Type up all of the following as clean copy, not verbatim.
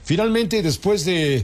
Finalmente, después de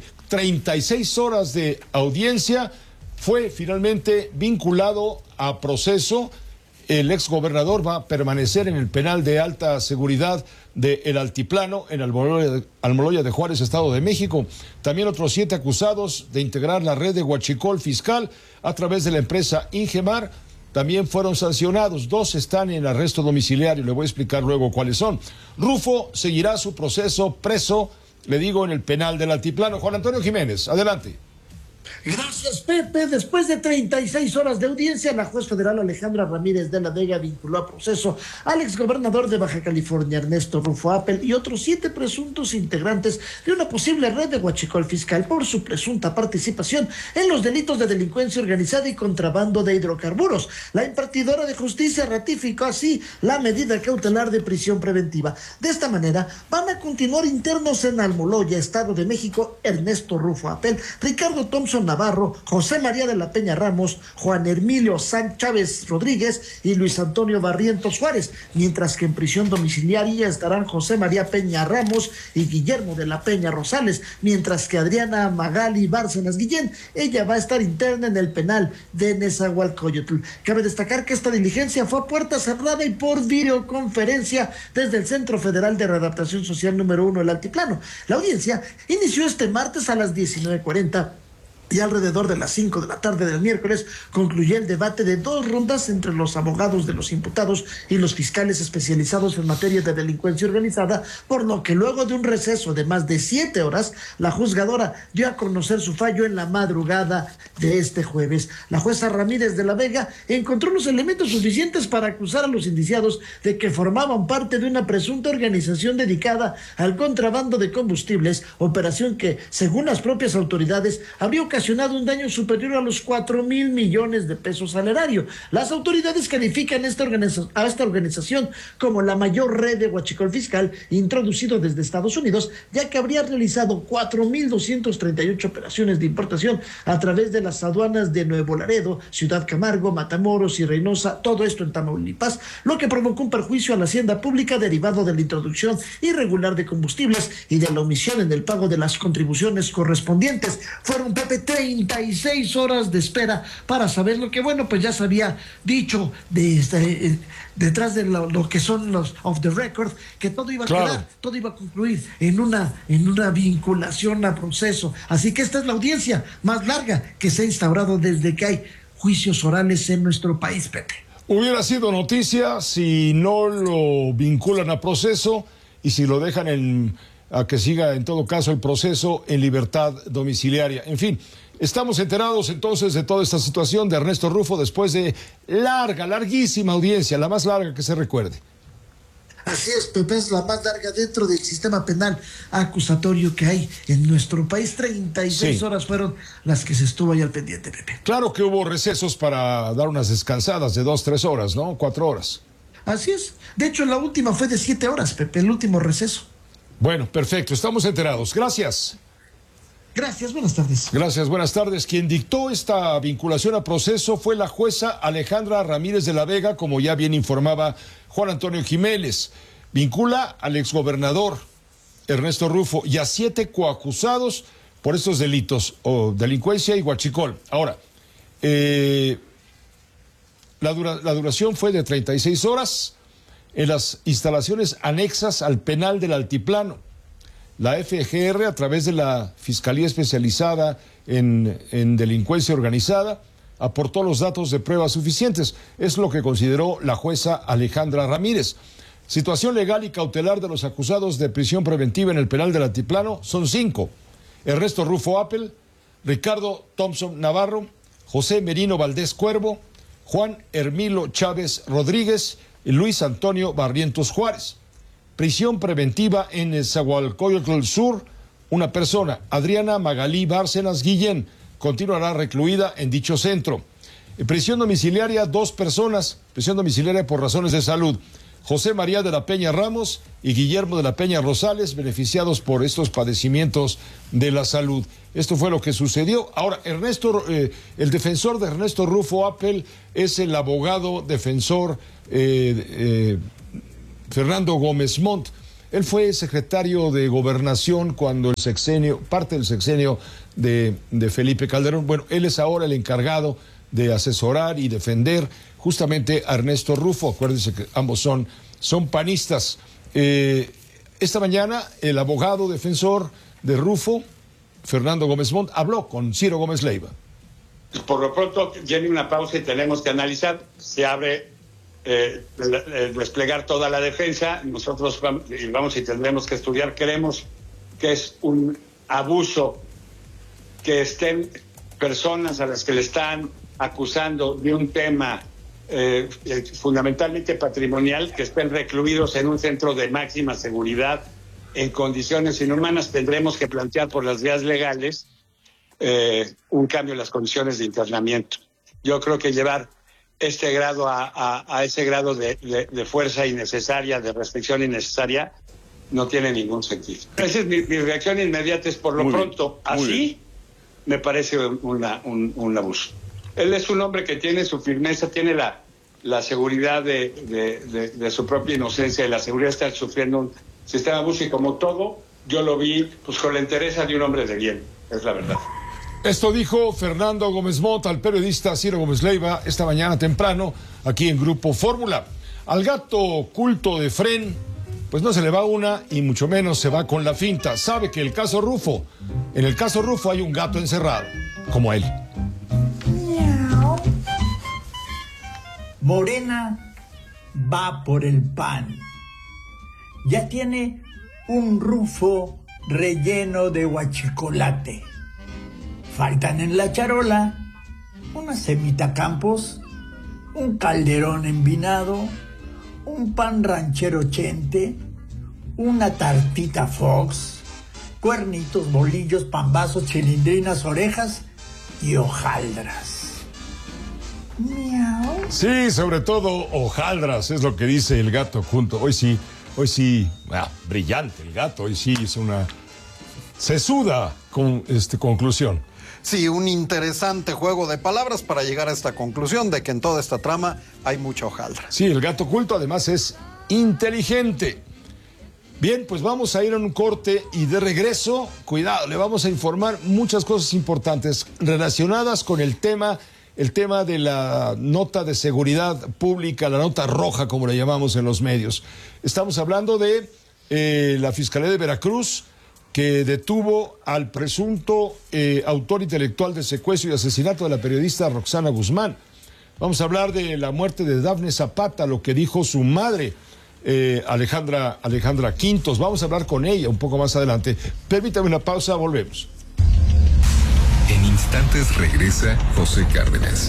36 horas de audiencia, fue finalmente vinculado a proceso. El exgobernador va a permanecer en el penal de alta seguridad de El Altiplano, en Almoloya de Juárez, Estado de México. También otros 7 acusados de integrar la red de huachicol fiscal a través de la empresa Ingemar también fueron sancionados. 2 están en arresto domiciliario. Le voy a explicar luego cuáles son. Rufo seguirá su proceso preso, le digo, en el penal del Altiplano. Juan Antonio Jiménez, adelante. Gracias, Pepe. Después de 36 horas de audiencia, la juez federal Alejandra Ramírez de la Vega vinculó a proceso al exgobernador de Baja California, Ernesto Rufo Appel, y otros 7 presuntos integrantes de una posible red de huachicol fiscal por su presunta participación en los delitos de delincuencia organizada y contrabando de hidrocarburos. La impartidora de justicia ratificó así la medida cautelar de prisión preventiva. De esta manera, van a continuar internos en Almoloya, Estado de México, Ernesto Rufo Appel, Ricardo Thompson Navarro, José María de la Peña Ramos, Juan Hermilio Chávez Rodríguez y Luis Antonio Barrientos Juárez, mientras que en prisión domiciliaria estarán José María Peña Ramos y Guillermo de la Peña Rosales, mientras que Adriana Magali Bárcenas Guillén, ella va a estar interna en el penal de Nezahualcóyotl. Cabe destacar que esta diligencia fue a puerta cerrada y por videoconferencia desde el Centro Federal de Readaptación Social número 1 del Altiplano. La audiencia inició este martes a las 19:40 y alrededor de las 5 de la tarde del miércoles concluyó el debate de 2 rondas entre los abogados de los imputados y los fiscales especializados en materia de delincuencia organizada, por lo que luego de un receso de más de 7 horas, la juzgadora dio a conocer su fallo en la madrugada de este jueves. La jueza Ramírez de la Vega encontró los elementos suficientes para acusar a los indiciados de que formaban parte de una presunta organización dedicada al contrabando de combustibles, operación que, según las propias autoridades, habría ocasionado un daño superior a los 4,000 millones de pesos al erario. Las autoridades califican a esta organización como la mayor red de huachicol fiscal introducido desde Estados Unidos, ya que habría realizado 4,238 operaciones de importación a través de las aduanas de Nuevo Laredo, Ciudad Camargo, Matamoros y Reynosa, todo esto en Tamaulipas, lo que provocó un perjuicio a la hacienda pública derivado de la introducción irregular de combustibles y de la omisión en el pago de las contribuciones correspondientes. Fueron, Pepe, 36 horas de espera para saber lo que, bueno, pues ya se había dicho detrás de lo que son los off the record, que todo iba a quedar, todo iba a concluir en una vinculación a proceso. Así que esta es la audiencia más larga que se ha instaurado desde que hay juicios orales en nuestro país, Pepe. Hubiera sido noticia si no lo vinculan a proceso y si lo dejan a que siga en todo caso el proceso en libertad domiciliaria. En fin, estamos enterados entonces de toda esta situación de Ernesto Rufo después de larguísima audiencia, la más larga que se recuerde. Así es, Pepe, es la más larga dentro del sistema penal acusatorio que hay en nuestro país. 36 horas fueron las que se estuvo ahí al pendiente, Pepe. Claro que hubo recesos para dar unas descansadas de 2-3 horas, ¿no? 4 horas. Así es. De hecho, la última fue de 7 horas, Pepe, el último receso. Bueno, perfecto, estamos enterados. Gracias. Gracias, buenas tardes. Gracias, buenas tardes. Quien dictó esta vinculación a proceso fue la jueza Alejandra Ramírez de la Vega, como ya bien informaba Juan Antonio Jiménez. Vincula al exgobernador Ernesto Rufo y a 7 coacusados por estos delitos, o delincuencia y huachicol. Ahora, la duración fue de 36 horas en las instalaciones anexas al penal del Altiplano. La FGR, a través de la Fiscalía Especializada en Delincuencia Organizada, aportó los datos de pruebas suficientes. Es lo que consideró la jueza Alejandra Ramírez. Situación legal y cautelar de los acusados de prisión preventiva en el penal del Altiplano son 5. Ernesto Rufo Appel, Ricardo Thompson Navarro, José Merino Valdés Cuervo, Juan Hermilo Chávez Rodríguez y Luis Antonio Barrientos Juárez. Prisión preventiva en Nezahualcóyotl Sur, una persona, Adriana Magalí Bárcenas Guillén, continuará recluida en dicho centro. Prisión domiciliaria, 2 personas, prisión domiciliaria por razones de salud. José María de la Peña Ramos y Guillermo de la Peña Rosales, beneficiados por estos padecimientos de la salud. Esto fue lo que sucedió. Ahora, el defensor de Ernesto Rufo Appel es el abogado defensor Fernando Gómez Montt. Él fue secretario de Gobernación cuando parte del sexenio de Felipe Calderón. Bueno, él es ahora el encargado de asesorar y defender justamente a Ernesto Rufo. Acuérdense que ambos son panistas. Esta mañana el abogado defensor de Rufo, Fernando Gómez Montt, habló con Ciro Gómez Leiva. Por lo pronto viene una pausa y tenemos que analizar. Se abre desplegar toda la defensa. Nosotros vamos y tendremos que estudiar. Creemos que es un abuso que estén personas a las que le están acusando de un tema fundamentalmente patrimonial, que estén recluidos en un centro de máxima seguridad en condiciones inhumanas. Tendremos que plantear por las vías legales un cambio en las condiciones de internamiento. Yo creo que llevar este grado a ese grado de fuerza innecesaria, de restricción innecesaria, no tiene ningún sentido. Esa es mi reacción inmediata, es por lo pronto, así me parece un abuso. Él es un hombre que tiene su firmeza, tiene la seguridad de su propia inocencia y la seguridad de estar sufriendo un sistema de abuso, y como todo, yo lo vi pues con la entereza de un hombre de bien, es la verdad. Esto dijo Fernando Gómez Montt al periodista Ciro Gómez Leiva esta mañana temprano aquí en Grupo Fórmula. Al gato culto de Fren, pues no se le va una y mucho menos se va con la finta. Sabe que en el caso Rufo hay un gato encerrado, como él. Morena va por el PAN. Ya tiene un Rufo relleno de huachicolate. Faltan en la charola una semita Campos, un calderón envinado, un pan ranchero Chente, una tartita Fox, cuernitos, bolillos, pambazos, chilindrinas, orejas y hojaldras. Miau. Sí, sobre todo hojaldras, es lo que dice el gato junto. Hoy sí, brillante el gato, hoy sí es una sesuda conclusión. Sí, un interesante juego de palabras para llegar a esta conclusión de que en toda esta trama hay mucha hojaldra. Sí, el gato culto además es inteligente. Bien, pues vamos a ir a un corte y de regreso, cuidado, le vamos a informar muchas cosas importantes relacionadas con el tema de la nota de seguridad pública, la nota roja, como le llamamos en los medios. Estamos hablando de la Fiscalía de Veracruz, que detuvo al presunto autor intelectual del secuestro y asesinato de la periodista Roxana Guzmán. Vamos a hablar de la muerte de Dafne Zapata, lo que dijo su madre, Alejandra Quintos. Vamos a hablar con ella un poco más adelante. Permítame una pausa, volvemos. En instantes regresa José Cárdenas.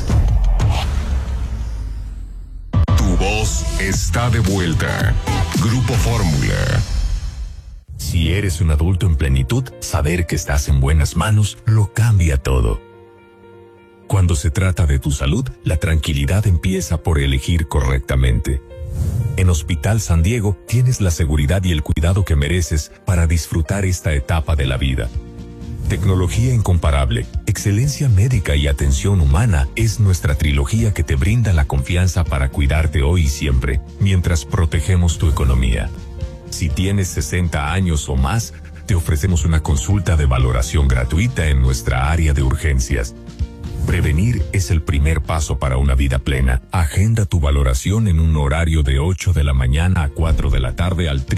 Tu voz está de vuelta. Grupo Fórmula. Si eres un adulto en plenitud, saber que estás en buenas manos lo cambia todo. Cuando se trata de tu salud, la tranquilidad empieza por elegir correctamente. En Hospital San Diego tienes la seguridad y el cuidado que mereces para disfrutar esta etapa de la vida. Tecnología incomparable, excelencia médica y atención humana es nuestra trilogía que te brinda la confianza para cuidarte hoy y siempre, mientras protegemos tu economía. Si tienes 60 años o más, te ofrecemos una consulta de valoración gratuita en nuestra área de urgencias. Prevenir es el primer paso para una vida plena. Agenda tu valoración en un horario de 8 de la mañana a 4 de la tarde al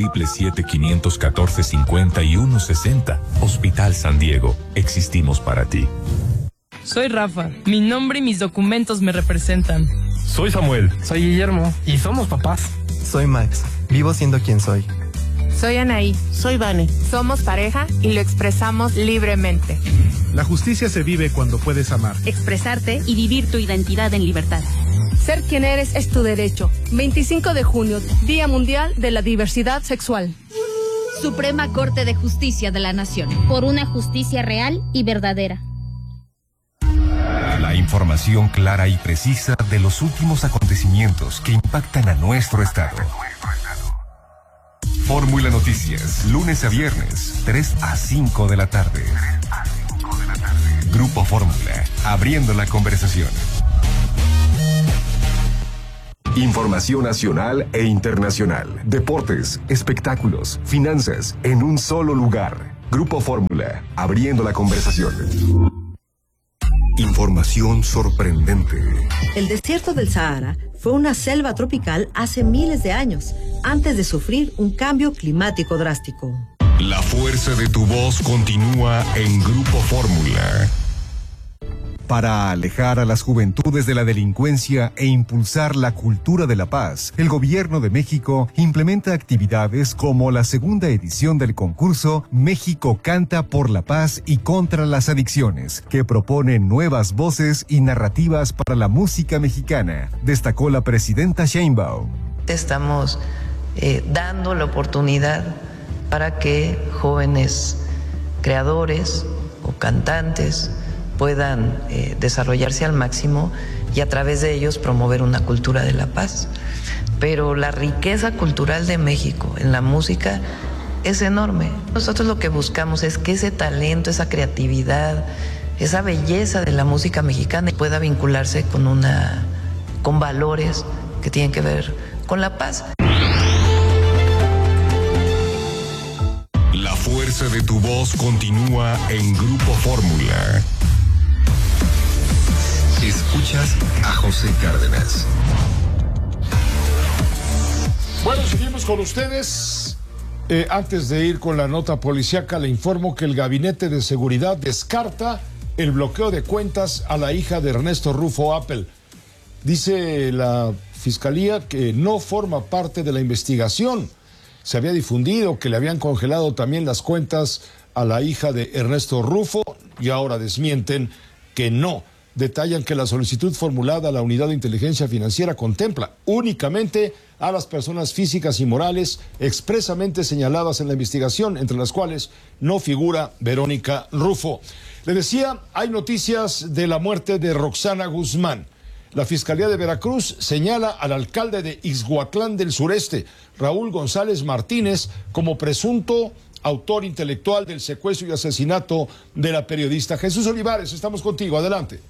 777-514-5160. Hospital San Diego, existimos para ti. Soy Rafa, mi nombre y mis documentos me representan. Soy Samuel. Soy Guillermo y somos papás. Soy Max, vivo siendo quien soy. Soy Anaí. Soy Vane. Somos pareja y lo expresamos libremente. La justicia se vive cuando puedes amar, expresarte y vivir tu identidad en libertad. Ser quien eres es tu derecho. 25 de junio, Día Mundial de la Diversidad Sexual. Suprema Corte de Justicia de la Nación. Por una justicia real y verdadera. La información clara y precisa de los últimos acontecimientos que impactan a nuestro estado. Fórmula Noticias, lunes a viernes, 3 a 5 de la tarde. Grupo Fórmula, abriendo la conversación. Información nacional e internacional, deportes, espectáculos, finanzas, en un solo lugar. Grupo Fórmula, abriendo la conversación. Información sorprendente. El desierto del Sahara fue una selva tropical hace miles de años, antes de sufrir un cambio climático drástico. La fuerza de tu voz continúa en Grupo Fórmula. Para alejar a las juventudes de la delincuencia e impulsar la cultura de la paz, el Gobierno de México implementa actividades como la segunda edición del concurso México Canta por la Paz y contra las Adicciones, que propone nuevas voces y narrativas para la música mexicana, destacó la presidenta Sheinbaum. Estamos dando la oportunidad para que jóvenes creadores o cantantes puedan desarrollarse al máximo y a través de ellos promover una cultura de la paz. Pero la riqueza cultural de México en la música es enorme. Nosotros lo que buscamos es que ese talento, esa creatividad, esa belleza de la música mexicana pueda vincularse con valores que tienen que ver con la paz. La fuerza de tu voz continúa en Grupo Fórmula. Escuchas a José Cárdenas. Bueno, seguimos con ustedes. Antes de ir con la nota policíaca, le informo que el Gabinete de Seguridad descarta el bloqueo de cuentas a la hija de Ernesto Rufo Appel. Dice la Fiscalía que no forma parte de la investigación. Se había difundido que le habían congelado también las cuentas a la hija de Ernesto Rufo y ahora desmienten que no. Detallan que la solicitud formulada a la Unidad de Inteligencia Financiera contempla únicamente a las personas físicas y morales expresamente señaladas en la investigación, entre las cuales no figura Verónica Rufo. Le decía, hay noticias de la muerte de Roxana Guzmán. La Fiscalía de Veracruz señala al alcalde de Ixhuatlán del Sureste, Raúl González Martínez, como presunto autor intelectual del secuestro y asesinato de la periodista. Jesús Olivares, estamos contigo, adelante.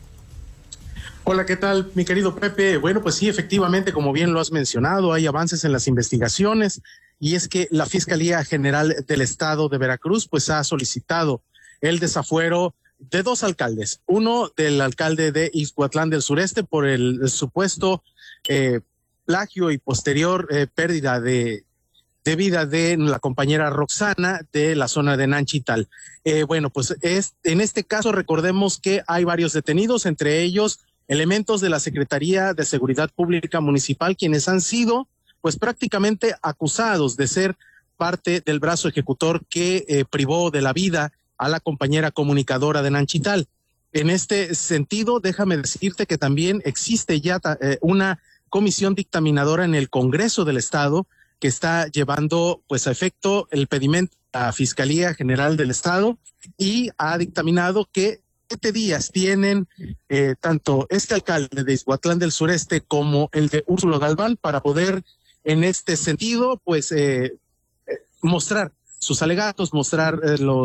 Hola, ¿qué tal, mi querido Pepe? Bueno, pues sí, efectivamente, como bien lo has mencionado, hay avances en las investigaciones y es que la Fiscalía General del Estado de Veracruz pues ha solicitado el desafuero de dos alcaldes. Uno del alcalde de Ixhuatlán del Sureste por el supuesto plagio y posterior pérdida de vida de la compañera Roxana de la zona de Nanchital. Bueno, pues en este caso recordemos que hay varios detenidos, entre ellos elementos de la Secretaría de Seguridad Pública Municipal, quienes han sido pues prácticamente acusados de ser parte del brazo ejecutor que privó de la vida a la compañera comunicadora de Nanchital. En este sentido, déjame decirte que también existe ya una comisión dictaminadora en el Congreso del Estado que está llevando pues a efecto el pedimento a la Fiscalía General del Estado y ha dictaminado que 7 días tienen tanto este alcalde de Ixhuatlán del Sureste como el de Úrsulo Galván para poder en este sentido pues mostrar sus alegatos, mostrar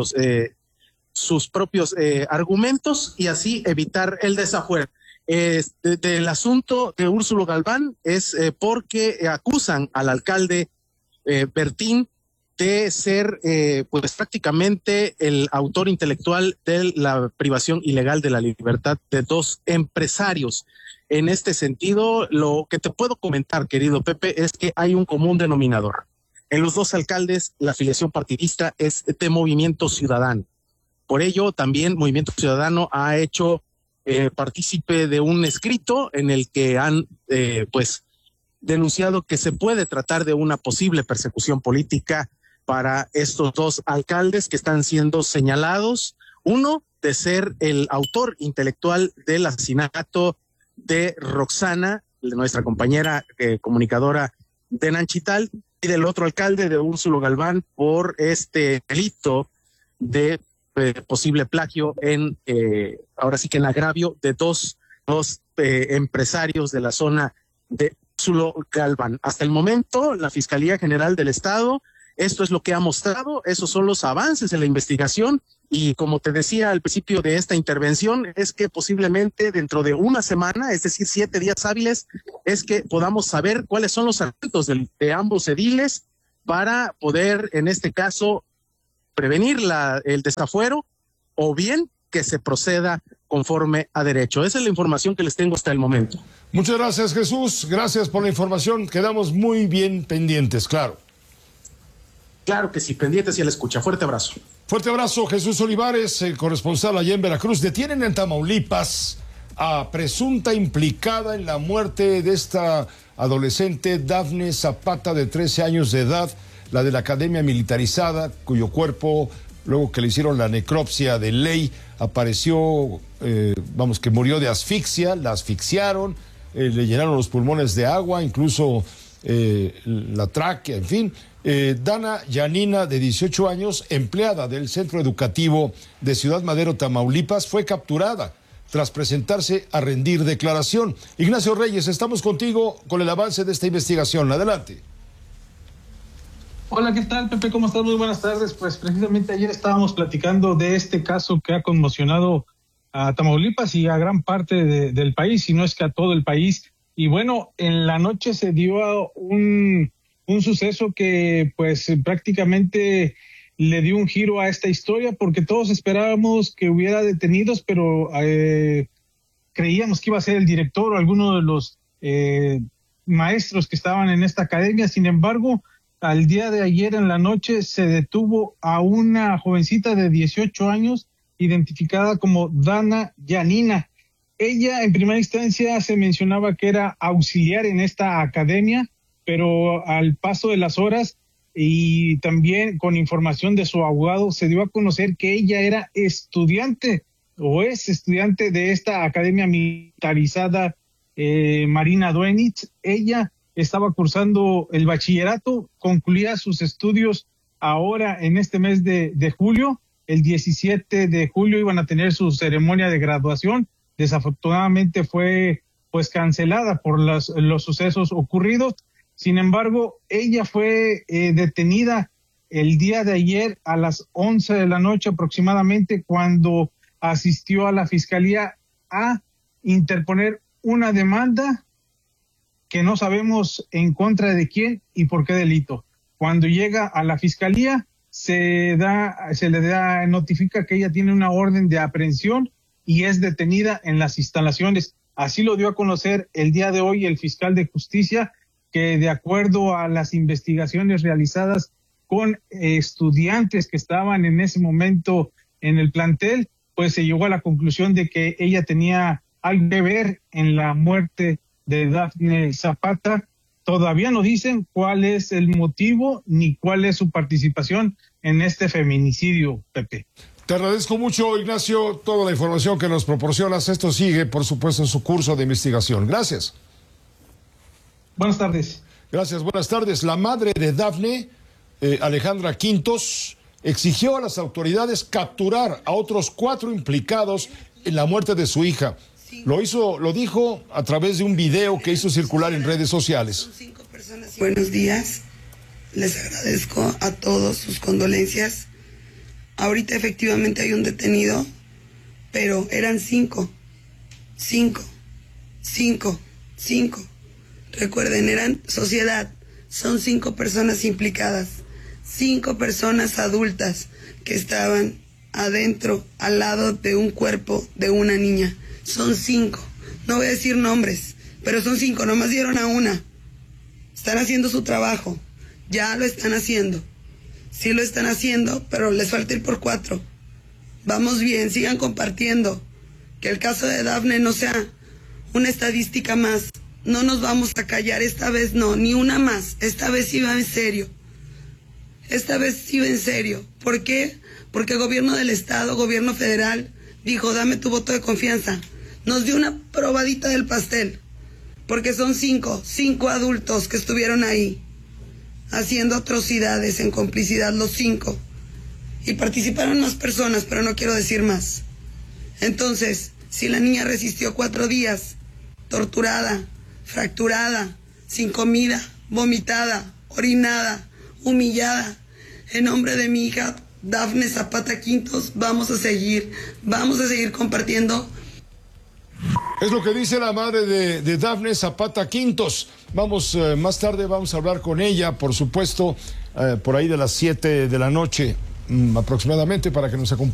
sus propios argumentos y así evitar el desafuero. Del asunto de Úrsulo Galván es porque acusan al alcalde Bertín de ser pues prácticamente el autor intelectual de la privación ilegal de la libertad de dos empresarios. En este sentido, lo que te puedo comentar, querido Pepe, es que hay un común denominador. En los dos alcaldes, la afiliación partidista es de Movimiento Ciudadano. Por ello, también Movimiento Ciudadano ha hecho partícipe de un escrito en el que han pues denunciado que se puede tratar de una posible persecución política para estos dos alcaldes que están siendo señalados, uno de ser el autor intelectual del asesinato de Roxana, de nuestra compañera comunicadora de Nanchital, y del otro alcalde de Úrsulo Galván por este delito de posible plagio en, ahora sí que en agravio de dos empresarios de la zona de Úrsulo Galván. Hasta el momento, la Fiscalía General del Estado, esto es lo que ha mostrado, esos son los avances en la investigación Y como te decía al principio de esta intervención, es que posiblemente dentro de una semana, es decir, 7 días hábiles, es que podamos saber cuáles son los asuntos de ambos ediles para poder, en este caso, prevenir el desafuero o bien que se proceda conforme a derecho. Esa es la información que les tengo hasta el momento. Muchas gracias, Jesús. Gracias por la información. Quedamos muy bien pendientes, claro. Claro que sí, pendientes y a la escucha. Fuerte abrazo. Fuerte abrazo, Jesús Olivares, el corresponsal allá en Veracruz. Detienen en Tamaulipas a presunta implicada en la muerte de esta adolescente Dafne Zapata, de 13 años de edad, la de la Academia Militarizada, cuyo cuerpo, luego que le hicieron la necropsia de ley, apareció, que murió de asfixia, la asfixiaron, le llenaron los pulmones de agua, incluso la tráquea, en fin. Dana Yanina, de 18 años, empleada del Centro Educativo de Ciudad Madero, Tamaulipas, fue capturada tras presentarse a rendir declaración. Ignacio Reyes, estamos contigo con el avance de esta investigación. Adelante. Hola, ¿qué tal, Pepe? ¿Cómo estás? Muy buenas tardes. Pues precisamente ayer estábamos platicando de este caso que ha conmocionado a Tamaulipas y a gran parte del país, si no es que a todo el país. Y bueno, en la noche se dio un suceso que pues prácticamente le dio un giro a esta historia, porque todos esperábamos que hubiera detenidos, pero creíamos que iba a ser el director o alguno de los maestros que estaban en esta academia. Sin embargo, al día de ayer en la noche se detuvo a una jovencita de 18 años identificada como Dana Yanina. Ella en primera instancia se mencionaba que era auxiliar en esta academia, pero al paso de las horas y también con información de su abogado se dio a conocer que ella era estudiante o es estudiante de esta academia militarizada Marina Duenitz. Ella estaba cursando el bachillerato, concluía sus estudios ahora en este mes de julio. El 17 de julio iban a tener su ceremonia de graduación. Desafortunadamente fue pues cancelada por los sucesos ocurridos. Sin embargo, ella fue detenida el día de ayer a las 11 de la noche aproximadamente, cuando asistió a la fiscalía a interponer una demanda que no sabemos en contra de quién y por qué delito. Cuando llega a la fiscalía se le notifica que ella tiene una orden de aprehensión y es detenida en las instalaciones. Así lo dio a conocer el día de hoy el fiscal de justicia, que de acuerdo a las investigaciones realizadas con estudiantes que estaban en ese momento en el plantel, pues se llegó a la conclusión de que ella tenía algo que ver en la muerte de Dafne Zapata. Todavía no dicen cuál es el motivo ni cuál es su participación en este feminicidio, Pepe. Te agradezco mucho, Ignacio, toda la información que nos proporcionas. Esto sigue, por supuesto, en su curso de investigación. Gracias. Buenas tardes. Gracias, buenas tardes. La madre de Dafne, Alejandra Quintos, exigió a las autoridades capturar a otros 4 implicados en la muerte de su hija. Lo dijo a través de un video que hizo circular en redes sociales. Buenos días, les agradezco a todos sus condolencias. Ahorita efectivamente hay un detenido, pero eran 5. Recuerden, eran sociedad, son 5 personas implicadas, 5 personas adultas que estaban adentro, al lado de un cuerpo de una niña. Son 5, no voy a decir nombres, pero son 5, nomás dieron a una. Están haciendo su trabajo, ya lo están haciendo. Sí lo están haciendo, pero les falta ir por 4. Vamos bien, sigan compartiendo. Que el caso de Dafne no sea una estadística más. No nos vamos a callar, esta vez no, ni una más. Esta vez sí va en serio. ¿Por qué? Porque el gobierno del estado, gobierno federal, dijo, dame tu voto de confianza. Nos dio una probadita del pastel. Porque son 5 adultos que estuvieron ahí, haciendo atrocidades en complicidad, los 5. Y participaron más personas, pero no quiero decir más. Entonces, si la niña resistió 4 días, torturada, fracturada, sin comida, vomitada, orinada, humillada, en nombre de mi hija Dafne Zapata Quintos, vamos a seguir compartiendo. Es lo que dice la madre de Dafne Zapata Quintos. Vamos, más tarde vamos a hablar con ella, por supuesto, por ahí de las 7 de la noche aproximadamente, para que nos acompañe.